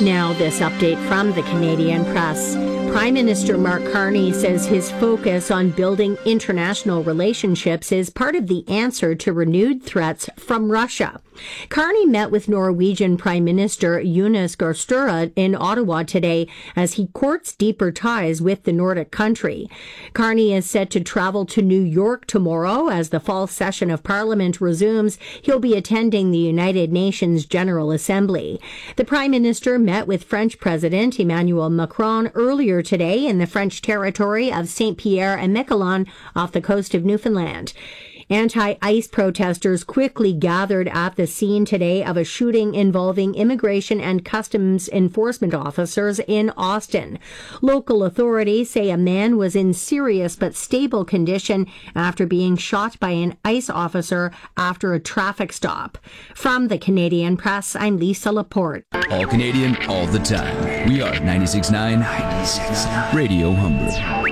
Now, this update from the Canadian Press. Prime Minister Mark Carney says his focus on building international relationships is part of the answer to renewed threats from Russia. Carney met with Norwegian Prime Minister Jonas Gahr Støre in Ottawa today as he courts deeper ties with the Nordic country. Carney is set to travel to New York tomorrow as the fall session of Parliament resumes. He'll be attending the United Nations General Assembly. The Prime Minister met with French President Emmanuel Macron earlier today in the French territory of Saint-Pierre and Miquelon off the coast of Newfoundland. Anti-ICE protesters quickly gathered at the scene today of a shooting involving immigration and customs enforcement officers in Austin. Local authorities say a man was in serious but stable condition after being shot by an ICE officer after a traffic stop. From the Canadian Press, I'm Lisa Laporte. All Canadian, all the time. We are 96.9 Radio Humber.